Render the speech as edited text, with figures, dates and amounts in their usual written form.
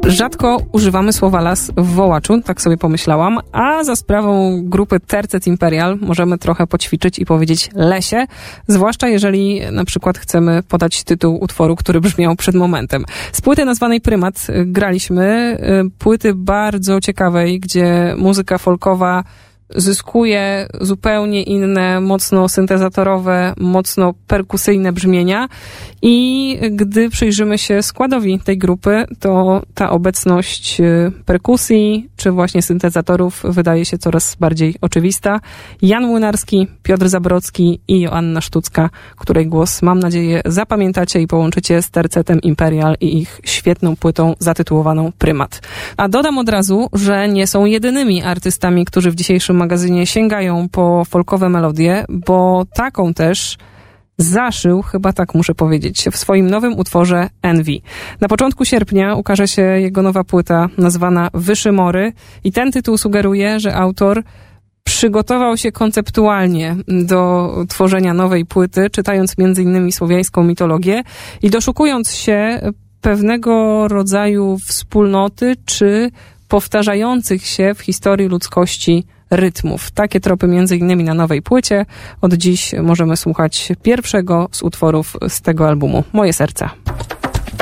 Rzadko używamy słowa las w wołaczu, tak sobie pomyślałam, a za sprawą grupy Tercet Imperial możemy trochę poćwiczyć i powiedzieć lesie, zwłaszcza jeżeli na przykład chcemy podać tytuł utworu, który brzmiał przed momentem. Z płyty nazwanej Prymat graliśmy, płyty bardzo ciekawej, gdzie muzyka folkowa zyskuje zupełnie inne, mocno syntezatorowe, mocno perkusyjne brzmienia i gdy przyjrzymy się składowi tej grupy, to ta obecność perkusji czy właśnie syntezatorów wydaje się coraz bardziej oczywista. Jan Młynarski, Piotr Zabrocki i Joanna Sztucka, której głos, mam nadzieję, zapamiętacie i połączycie z Tercetem Imperial i ich świetną płytą zatytułowaną Prymat. A dodam od razu, że nie są jedynymi artystami, którzy w dzisiejszym magazynie sięgają po folkowe melodie, bo taką też zaszył, chyba tak muszę powiedzieć, w swoim nowym utworze Envy. Na początku sierpnia ukaże się jego nowa płyta nazwana Wyszymory i ten tytuł sugeruje, że autor przygotował się konceptualnie do tworzenia nowej płyty, czytając m.in. słowiańską mitologię i doszukując się pewnego rodzaju wspólnoty czy powtarzających się w historii ludzkości rytmów. Takie tropy m.in. na nowej płycie. Od dziś możemy słuchać pierwszego z utworów z tego albumu. Moje serce.